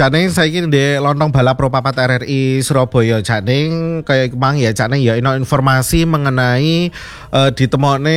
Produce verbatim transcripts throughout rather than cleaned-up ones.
Jane saiki di lontong balap Pro papat R R I Surabaya. Jane kayak kemang ya Jane ya ino informasi mengenai uh, ditemokne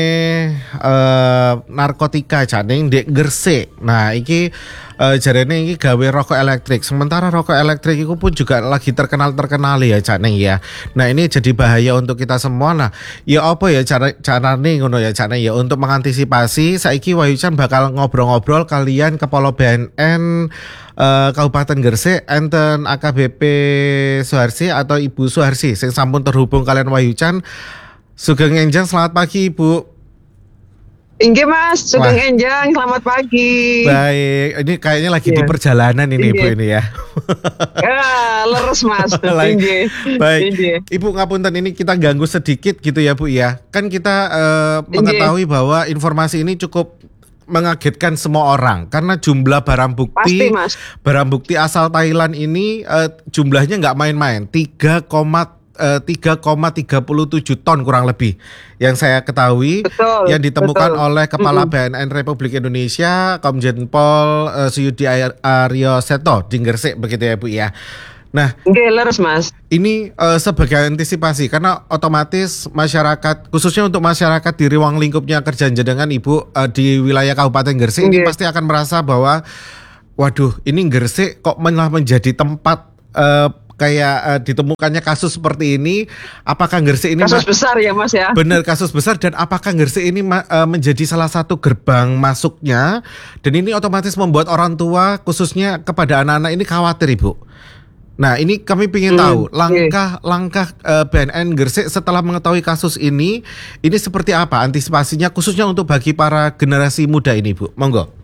uh, narkotika Jane di Gresik. Nah, iki uh, jarene iki gawe rokok elektrik. Sementara rokok elektrik itu pun juga lagi terkenal-terkenal ya Jane ya. Nah, ini jadi bahaya untuk kita semua. Nah, ya apa ya cara carane ngono ya Jane ya untuk mengantisipasi saiki Wahyucan bakal ngobrol-ngobrol kalian Kepala B N N Uh, Kabupaten Gresik enten A K B P Suharsi atau Ibu Suharsi sing sampun terhubung kalian Wahyucan. Sugeng Enjang, selamat pagi Ibu. Inggih Mas, Sugeng Enjang, selamat pagi. Baik, ini kayaknya lagi yeah. di perjalanan ini Inggih. Ibu ini ya. Ya, leres Mas. Inggih. Baik, Inggih. Ibu ngapunten ini kita ganggu sedikit gitu ya Bu ya. Kan kita uh, mengetahui bahwa informasi ini cukup mengagetkan semua orang karena jumlah barang bukti Pasti, barang bukti asal Thailand ini uh, jumlahnya nggak main-main tiga koma tiga puluh tujuh ton kurang lebih yang saya ketahui. Betul, yang ditemukan betul. oleh Kepala mm-hmm. B N N Republik Indonesia Komjen Pol uh, Suyudi Aryo Seto di Gresik begitu ya Bu ya. Nah, leres Mas. Ini uh, sebagai antisipasi karena otomatis masyarakat khususnya untuk masyarakat di ruang lingkupnya kerjaan jenengan Ibu uh, di wilayah Kabupaten Gresik ini pasti akan merasa bahwa waduh ini Gresik kok malah menjadi tempat uh, kayak uh, ditemukannya kasus seperti ini. Apakah Gresik ini kasus ma- besar ya Mas ya? Benar, kasus besar. Dan apakah Gresik ini ma- uh, menjadi salah satu gerbang masuknya? Dan ini otomatis membuat orang tua khususnya kepada anak-anak ini khawatir Ibu. Nah, ini kami ingin tahu hmm, langkah-langkah uh, B N N Gresik setelah mengetahui kasus ini, ini seperti apa antisipasinya khususnya untuk bagi para generasi muda ini, Bu? Monggo.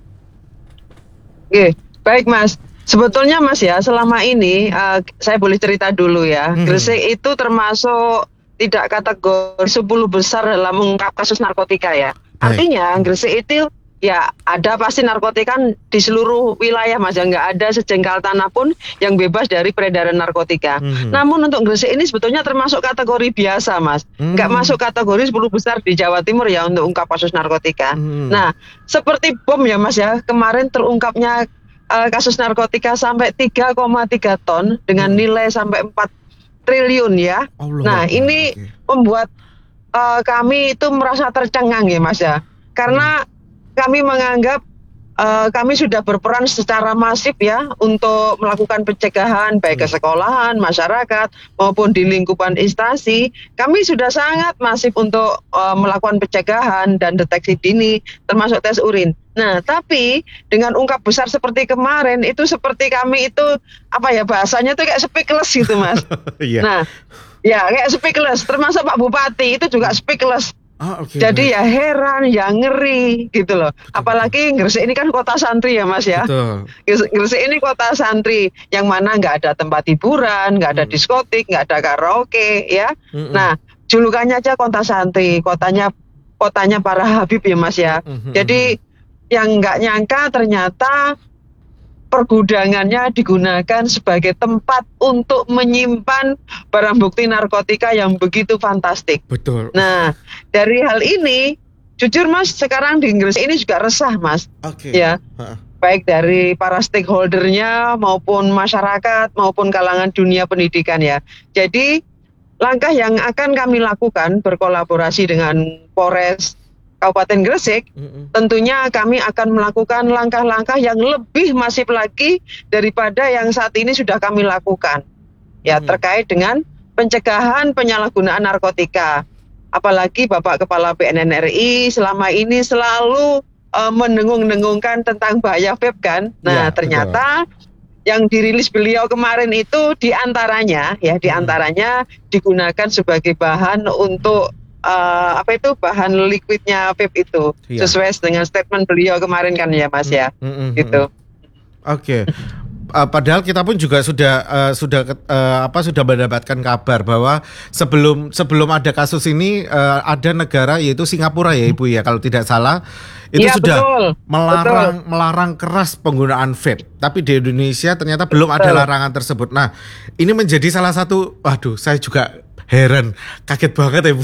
Oke, baik Mas. Sebetulnya Mas ya, selama ini uh, saya boleh cerita dulu ya. Hmm. Gresik itu termasuk tidak kategori sepuluh besar dalam mengungkap kasus narkotika ya. Baik. Artinya Gresik itu ya ada pasti narkotika di seluruh wilayah Mas, yang nggak ada sejengkal tanah pun yang bebas dari peredaran narkotika. Mm-hmm. Namun untuk Gresik ini sebetulnya termasuk kategori biasa Mas, mm-hmm. nggak masuk kategori sepuluh besar di Jawa Timur ya untuk ungkap kasus narkotika. Mm-hmm. Nah seperti bom ya Mas ya, kemarin terungkapnya uh, kasus narkotika sampai tiga koma tiga ton dengan mm-hmm. nilai sampai empat triliun ya. Allah, nah Allah, ini okay. membuat uh, kami itu merasa tercengang ya Mas ya, karena mm. kami menganggap uh, kami sudah berperan secara masif ya untuk melakukan pencegahan baik ke sekolahan, masyarakat maupun di lingkupan instansi. Kami sudah sangat masif untuk uh, melakukan pencegahan dan deteksi dini termasuk tes urin. Nah, tapi dengan ungkap besar seperti kemarin itu seperti kami itu apa ya bahasanya itu kayak speechless gitu Mas. Yeah. Nah, ya kayak speechless. Termasuk Pak Bupati itu juga speechless. Oh, okay, Jadi right. ya heran, ya ngeri gitu loh. Betul, apalagi Gresik ini kan kota santri ya Mas ya. Betul. Gresik ini kota santri yang mana nggak ada tempat hiburan, nggak ada hmm. diskotik, nggak ada karaoke ya. Hmm. Nah julukannya aja kota santri, kotanya kotanya para Habib ya Mas ya. Hmm. Jadi yang nggak nyangka ternyata pergudangannya digunakan sebagai tempat untuk menyimpan barang bukti narkotika yang begitu fantastik. Betul. Nah, dari hal ini, jujur Mas, sekarang di Inggris ini juga resah Mas. Oke. Okay. Ya, ha. Baik dari para stakeholdernya maupun masyarakat maupun kalangan dunia pendidikan ya. Jadi langkah yang akan kami lakukan berkolaborasi dengan Polres Kabupaten Gresik, mm-hmm. tentunya kami akan melakukan langkah-langkah yang lebih masif lagi daripada yang saat ini sudah kami lakukan. Ya, mm-hmm. terkait dengan pencegahan penyalahgunaan narkotika. Apalagi Bapak Kepala B N N R I selama ini selalu uh, mendengung-dengungkan tentang bahaya vape kan. Nah, ya, ternyata betul. Yang dirilis beliau kemarin itu diantaranya, ya diantaranya mm-hmm. digunakan sebagai bahan untuk Uh, apa itu bahan liquidnya vape itu ya. Sesuai dengan statement beliau kemarin kan ya Mas ya, mm-hmm. gitu. Oke. Okay. Uh, padahal kita pun juga sudah uh, sudah uh, apa sudah mendapatkan kabar bahwa sebelum sebelum ada kasus ini uh, ada negara yaitu Singapura ya Ibu ya kalau tidak salah itu ya, sudah betul. melarang betul. melarang keras penggunaan vape. Tapi di Indonesia ternyata belum betul. ada larangan tersebut. Nah, ini menjadi salah satu waduh saya juga heran, kaget banget ya Bu.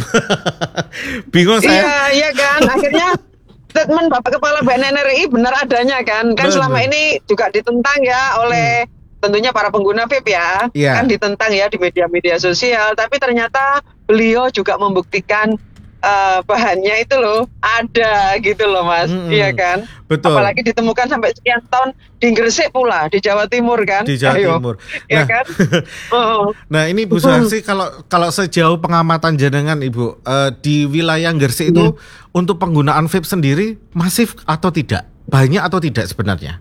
Bingung saya. Iya, iya kan. Akhirnya statement Bapak Kepala B N N R I benar adanya kan. Kan benar. Selama ini juga ditentang ya oleh hmm. tentunya para pengguna vape ya, Iya. kan ditentang ya di media-media sosial, tapi ternyata beliau juga membuktikan eh, bahannya itu loh ada gitu loh Mas, Mm-mm. iya kan? Betul. Apalagi ditemukan sampai sekian tahun di Gresik pula, di Jawa Timur kan? Di Jawa Ayo, Timur. ya Nah, kan? Oh, nah ini Bu Suharsi, kalau kalau sejauh pengamatan jenengan Ibu, eh, di wilayah Gresik itu untuk penggunaan vape sendiri masif atau tidak? Banyak atau tidak sebenarnya?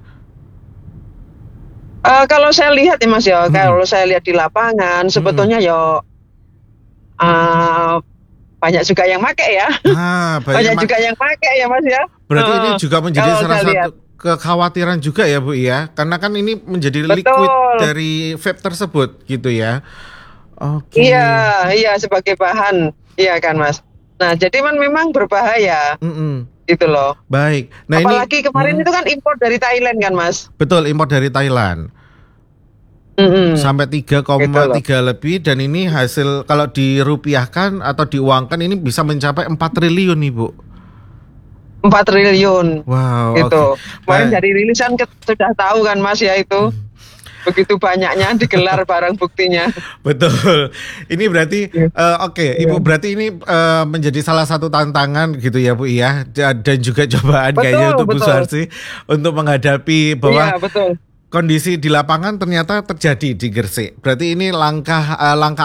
eh, kalau saya lihat ya Mas ya, Mm-mm. kalau saya lihat di lapangan, sebetulnya ya eh, banyak juga yang pakai ya, Ah, banyak banyak ma- juga yang pakai ya Mas ya. Berarti ini Heeh, juga menjadi kalau salah saya lihat. satu kekhawatiran juga ya Bu ya, karena kan ini menjadi Betul. liquid dari vape tersebut gitu ya. Oke. Iya, iya sebagai bahan, iya kan Mas. Nah, jadi kan memang berbahaya Mm-mm. gitu loh. Baik. Nah Apalagi ini kemarin mm, itu kan impor dari Thailand kan Mas. betul, impor dari Thailand Mm-mm, sampai tiga gitu koma loh. tiga lebih, dan ini hasil kalau dirupiahkan atau diuangkan ini bisa mencapai empat triliun Ibu. empat triliun Wow, gitu. oke. Kemarin Baik. dari rilisan ke- sudah tahu kan Mas ya itu. Begitu banyaknya digelar barang buktinya. Betul. Ini berarti Iya. eh, oke, Ibu, Iya. berarti ini eh, menjadi salah satu tantangan gitu ya Bu ya, Da- dan juga cobaan kayaknya Betul, untuk Bu betul. Suharsi untuk menghadapi bahwa Iya, betul. kondisi di lapangan ternyata terjadi di Gresik. Berarti ini langkah eh, langkah